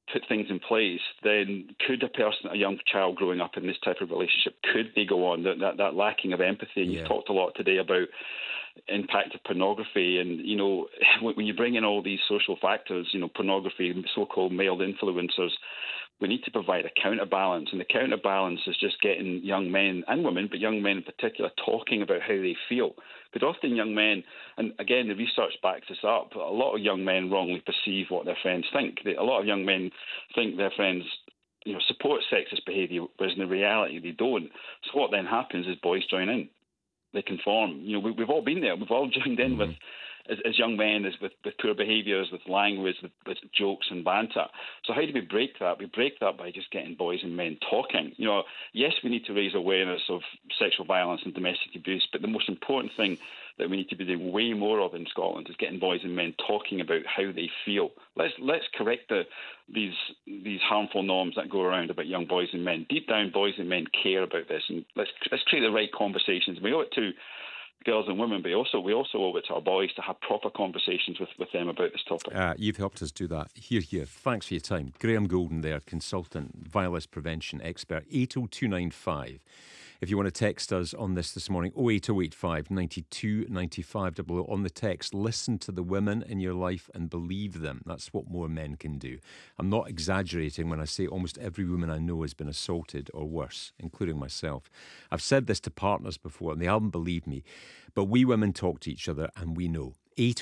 put things in place, then could a young child growing up in this type of relationship, could they go on? That lacking of empathy. And you've talked a lot today about impact of pornography, and when you bring in all these social factors, pornography, so-called male influencers, we need to provide a counterbalance, and the counterbalance is just getting young men and women, but young men in particular, talking about how they feel. Because often young men, and again the research backs this up, a lot of young men wrongly perceive what their friends think. A lot of young men think their friends support sexist behaviour, whereas in the reality they don't. So what then happens is boys join in. They conform. We've all been there. We've all joined in with, as young men, with poor behaviours, with language, with jokes and banter. So how do we break that? We break that by just getting boys and men talking. Yes, we need to raise awareness of sexual violence and domestic abuse, but the most important thing that we need to be doing way more of in Scotland is getting boys and men talking about how they feel. Let's correct these harmful norms that go around about young boys and men. Deep down, boys and men care about this, and let's create the right conversations. We owe it to girls and women, but we also owe it to our boys to have proper conversations with them about this topic. You've helped us do that. Here. Thanks for your time. Graham Golden there, consultant, violence prevention expert. 80295. If you want to text us on this morning, 08085 92 95 00. On the text, listen to the women in your life and believe them. That's what more men can do. I'm not exaggerating when I say almost every woman I know has been assaulted or worse, including myself. I've said this to partners before and they haven't believed me, but we women talk to each other and we know.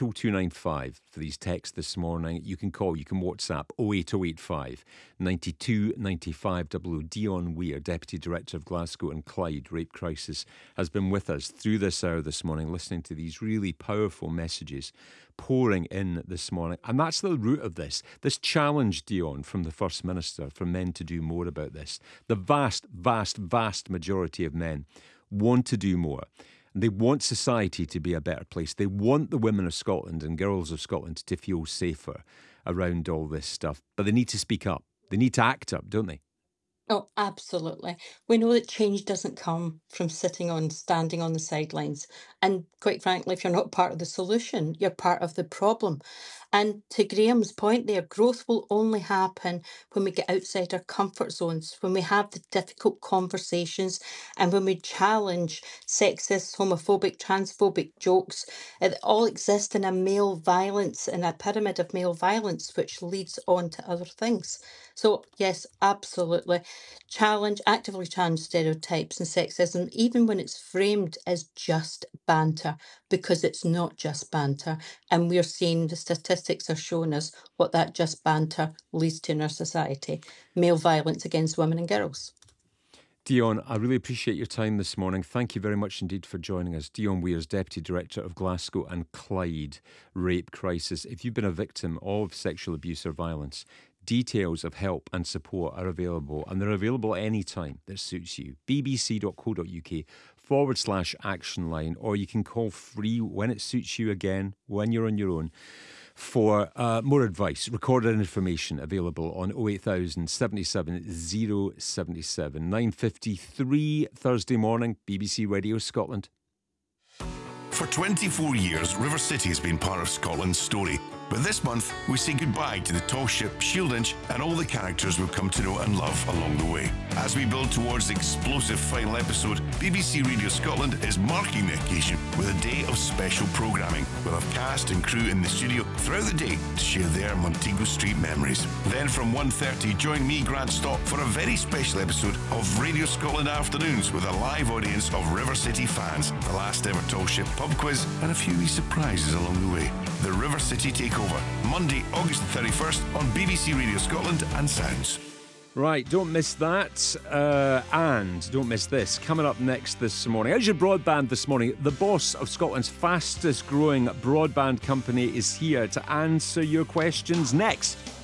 80295 for these texts this morning. You can call, you can WhatsApp 08085 92 95 00. Dion Weir, Deputy Director of Glasgow and Clyde Rape Crisis, has been with us through this hour this morning, listening to these really powerful messages pouring in this morning. And that's the root of this challenge, Dion, from the First Minister for men to do more about this. The vast, vast, vast majority of men want to do more. They want society to be a better place. They want the women of Scotland and girls of Scotland to feel safer around all this stuff. But they need to speak up. They need to act up, don't they? Oh, absolutely. We know that change doesn't come from standing on the sidelines. And quite frankly, if you're not part of the solution, you're part of the problem. And to Graham's point there, growth will only happen when we get outside our comfort zones, when we have the difficult conversations, and when we challenge sexist, homophobic, transphobic jokes that all exist in a pyramid of male violence, which leads on to other things. So yes, absolutely. Actively challenge stereotypes and sexism, even when it's framed as just banter, because it's not just banter. And we're seeing the statistics are showing us what that just banter leads to in our society. Male violence against women and girls. Dion, I really appreciate your time this morning. Thank you very much indeed for joining us. Dion Weir's Deputy Director of Glasgow and Clyde Rape Crisis. If you've been a victim of sexual abuse or violence, details of help and support are available, and they're available any time that suits you. bbc.co.uk/action line, or you can call free when it suits you again, when you're on your own, for more advice. Recorded information available on 08000 77 077. 9:53 Thursday morning, BBC Radio Scotland. For 24 years, River City has been part of Scotland's story. But this month, we say goodbye to the tall ship Shieldinch and all the characters we've come to know and love along the way. As we build towards the explosive final episode, BBC Radio Scotland is marking the occasion with a day of special programming. We'll have cast and crew in the studio throughout the day to share their Montego Street memories. Then from 1:30, join me, Grant Stott, for a very special episode of Radio Scotland Afternoons with a live audience of River City fans, the last ever tall ship pub quiz, and a few wee surprises along the way. The River City Takeover, Monday, August 31st on BBC Radio Scotland and Sounds. Right, don't miss that. And don't miss this. Coming up next this morning, how's your broadband this morning? The boss of Scotland's fastest growing broadband company is here to answer your questions next.